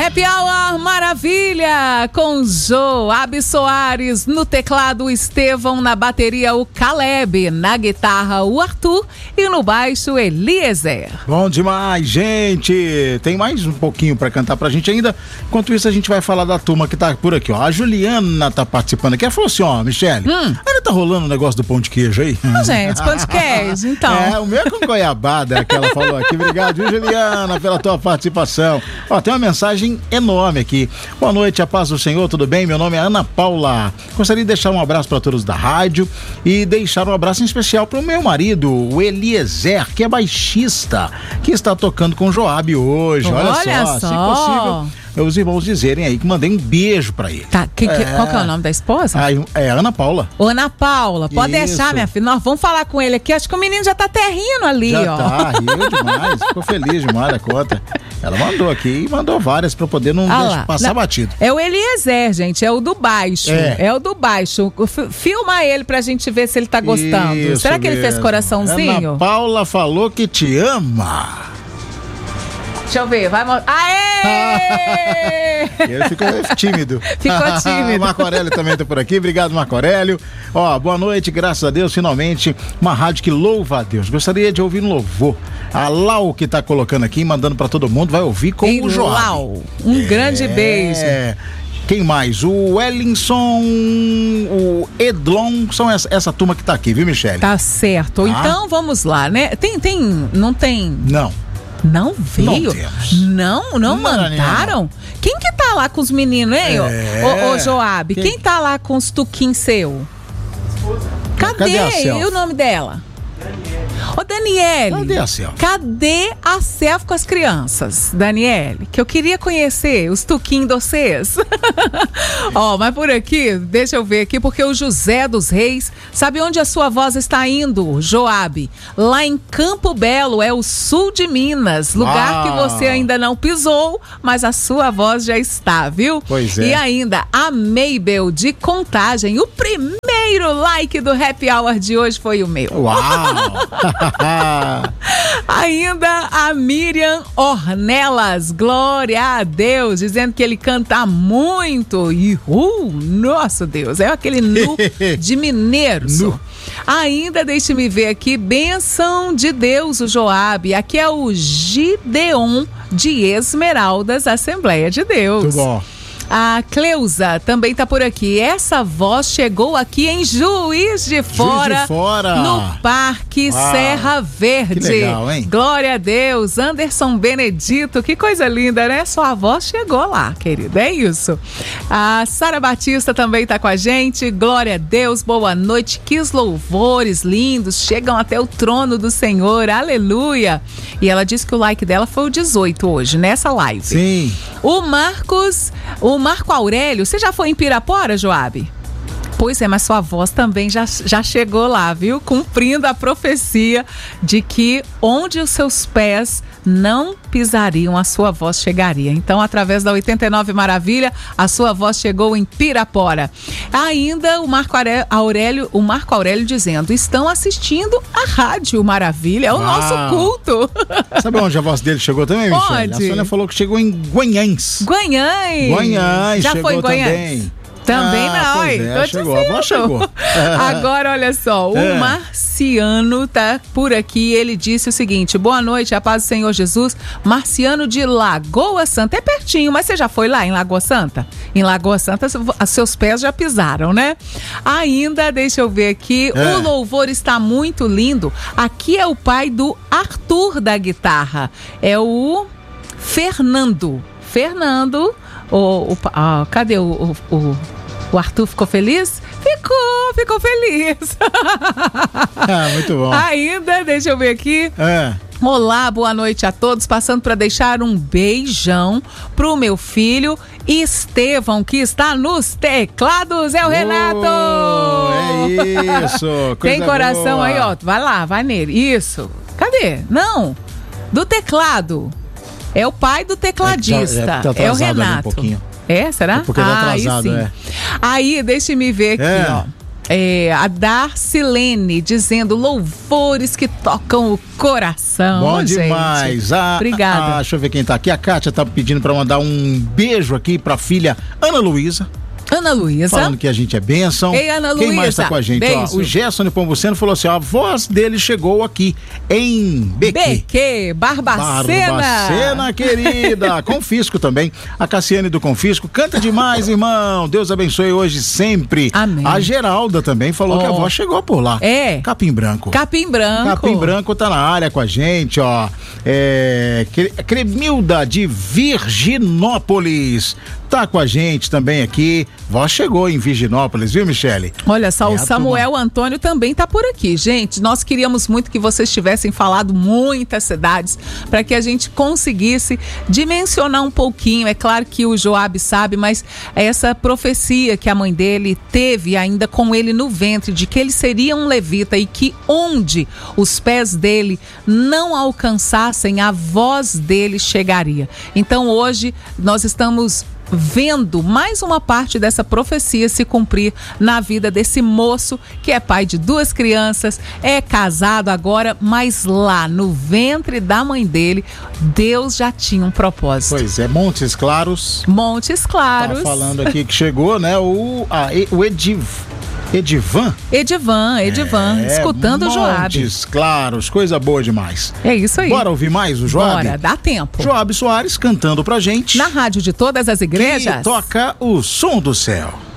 Happy Hour Maravilha com Joab Soares no teclado, o Estevão, na bateria o Caleb, na guitarra o Arthur e no baixo o Eliezer. Bom demais, gente. Tem mais um pouquinho pra cantar pra gente ainda. Enquanto isso a gente vai falar da turma que tá por aqui, ó. A Juliana tá participando aqui. Ela falou assim, ó, Michele, ainda tá rolando o negócio do pão de queijo aí? Gente, pão de queijo, então. O meu é com goiabada, que ela falou aqui. Obrigado, viu, Juliana, pela tua participação. Ó, tem uma mensagem enorme aqui. Boa noite, a paz do Senhor, tudo bem? Meu nome é Ana Paula. Gostaria de deixar um abraço para todos da rádio e deixar um abraço em especial para o meu marido, o Eliezer, que é baixista, que está tocando com o Joab hoje. Olha só. Se possível, os irmãos dizerem aí que mandei um beijo pra ele. Tá, qual que é o nome da esposa? É Ana Paula. Ana Paula, pode Isso. deixar, minha filha. Nós vamos falar com ele aqui. Acho que o menino já tá até rindo ali, ó. Riu demais. Ficou feliz demais da conta. Ela mandou aqui e mandou várias pra poder não passar batido. É o Eliezer, gente. É o do baixo. É o do baixo. Filma ele pra gente ver se ele tá gostando. Isso Será que ele fez mesmo. coraçãozinho? Ana Paula falou que te ama. Deixa eu ver, vai mostrar. Aê! Ele ficou tímido. Ficou tímido. Marco Aurélio também tá por aqui. Obrigado, Marco Aurélio. Ó, boa noite, graças a Deus, finalmente, uma rádio que louva a Deus. Gostaria de ouvir um louvor. A Lau que tá colocando aqui, mandando pra todo mundo, vai ouvir com o Joab. Lau, grande beijo. Quem mais? O Wellington, o Edlon, são essa turma que tá aqui, viu, Michele? Tá certo. Então vamos lá, né? Não tem? Não veio? Não mandaram? Quem que tá lá com os meninos, hein? Ô Joab, quem tá lá com os tuquinhos seu? Cadê o nome dela? Ô Daniele, cadê a selfie? Cadê a selfie com as crianças, Daniele? Que eu queria conhecer os tuquinhos de vocês. Ó, mas por aqui, deixa eu ver aqui, porque o José dos Reis, sabe onde a sua voz está indo, Joab? Lá em Campo Belo, é o sul de Minas, lugar que você ainda não pisou, mas a sua voz já está, viu? Pois é. E ainda a Maybel de Contagem, o primeiro like do Happy Hour de hoje foi o meu. Uau! Ainda a Miriam Ornelas, glória a Deus, dizendo que ele canta muito. E nosso Deus, é aquele nu de mineiro. Ainda deixe-me ver aqui, bênção de Deus, o Joab. Aqui é o Gideon de Esmeraldas, Assembleia de Deus. Muito bom. A Cleusa também tá por aqui. Essa voz chegou aqui em Juiz de Fora, no Parque Serra Verde. Que legal, hein? Glória a Deus. Anderson Benedito, que coisa linda, né? Sua voz chegou lá, querida. É isso. A Sara Batista também tá com a gente. Glória a Deus, boa noite. Que louvores lindos chegam até o trono do Senhor. Aleluia. E ela disse que o like dela foi o 18 hoje, nessa live. Sim. O Marco Aurélio, você já foi em Pirapora, Joab? Pois é, mas sua voz também já chegou lá, viu? Cumprindo a profecia de que onde os seus pés não pisariam, a sua voz chegaria. Então, através da 89 Maravilha, a sua voz chegou em Pirapora. Ainda o Marco Aurélio dizendo, estão assistindo a Rádio Maravilha, é o nosso culto. Sabe onde a voz dele chegou também, Michele? A Sônia falou que chegou em Guanhães. Já chegou foi em Guanhães? Também. Também não, chegou, a voz chegou. Agora, olha só, o Marciano tá por aqui, ele disse o seguinte, boa noite, a paz do Senhor Jesus, Marciano de Lagoa Santa, é pertinho, mas você já foi lá em Lagoa Santa? Em Lagoa Santa, seus pés já pisaram, né? Ainda, deixa eu ver aqui, o louvor está muito lindo, aqui é o pai do Arthur da guitarra, é o Fernando, cadê o Arthur ficou feliz? Ficou feliz. Muito bom. Ainda, deixa eu ver aqui. Olá, boa noite a todos. Passando para deixar um beijão pro meu filho Estevão, que está nos teclados. É o Renato. É isso. Tem coração boa. Aí, ó. Vai lá, vai nele. Isso. Cadê? Não. Do teclado. É o pai do tecladista. É o Renato. Um pouquinho. Será? Porque ele é atrasado, aí sim. Aí, deixa-me ver aqui, ó. A Darcilene dizendo louvores que tocam o coração. Bom gente. demais. Obrigada. Deixa eu ver quem tá aqui. A Kátia tá pedindo pra mandar um beijo aqui pra filha Ana Luísa. Ana Luísa. Falando que a gente é bênção. Ei, Ana Luísa. Quem mais tá com a gente? Ó, o Gerson de Pombuceno falou assim, ó, a voz dele chegou aqui em BQ, Barbacena, querida. Confisco também. A Cassiane do Confisco. Canta demais, irmão. Deus abençoe hoje sempre. Amém. A Geralda também falou que a voz chegou por lá. Capim Branco. Capim Branco. Capim Branco tá na área com a gente, ó. Cremilda de Virginópolis tá com a gente também aqui. Voz chegou em Virginópolis, viu, Michele? Olha só, o Samuel Antônio também tá por aqui. Gente, nós queríamos muito que vocês tivessem falado muitas cidades para que a gente conseguisse dimensionar um pouquinho. É claro que o Joab sabe, mas essa profecia que a mãe dele teve ainda com ele no ventre, de que ele seria um levita e que onde os pés dele não alcançassem, a voz dele chegaria. Então hoje nós estamos vendo mais uma parte dessa profecia se cumprir na vida desse moço que é pai de 2 crianças, é casado agora, mas lá no ventre da mãe dele, Deus já tinha um propósito. Pois é, Montes Claros. Montes Claros. Tá falando aqui que chegou, né, o Edivan, escutando o Joab. Montes Claros, coisa boa demais. É isso aí. Bora ouvir mais o Joab? Bora, dá tempo. Joab Soares cantando pra gente. Na rádio de todas as igrejas. Que toca o som do céu.